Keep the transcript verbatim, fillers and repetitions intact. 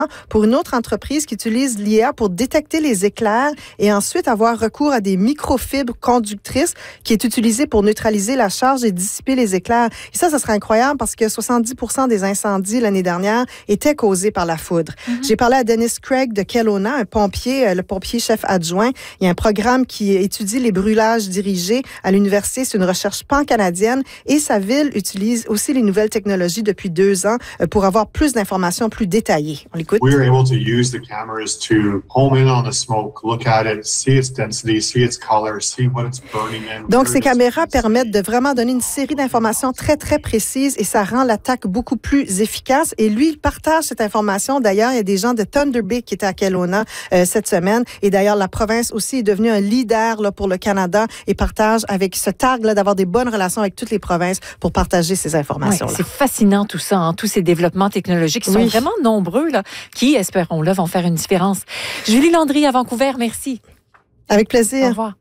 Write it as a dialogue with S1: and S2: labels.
S1: pour une autre entreprise qui utilise l'I A pour détecter les éclairs et ensuite avoir recours à des microfibres conductrices qui est utilisée pour neutraliser la charge et dissiper les éclairs. Et ça, ça serait incroyable parce que soixante-dix pour cent des incendies l'année dernière étaient causés par la foudre. Mm-hmm. J'ai parlé à Dennis Craig de Kelowna, un pompier, le pompier chef adjoint. Il y a un programme qui étudie les brûlages dirigés à l'université. C'est une recherche pan-canadienne et sa ville utilise aussi les nouvelles technologies depuis deux ans pour avoir plus d'informations plus détaillées. On l'écoute.
S2: We were able to use the cameras to home in on the smoke, look at it, see its density, see its color, see what it's burning in.
S1: Donc, ces caméras permettent de vraiment donner une série d'informations très, très précises et ça rend l'attaque beaucoup plus efficace. Et lui, il partage cette information. D'ailleurs, il y a des gens de Thunder Bay qui étaient à Kelowna euh, cette semaine. Et d'ailleurs, la province aussi est devenue un leader là, pour le Canada et partage avec ce targue là, d'avoir des bonnes relations avec toutes les provinces pour partager ces informations-là.
S3: Ouais, c'est fascinant tout ça, hein, tous ces développements technologiques qui sont oui. vraiment nombreux, là, qui, espérons-le, vont faire une différence. Julie Landry à Vancouver, merci.
S1: Avec plaisir.
S3: Au revoir.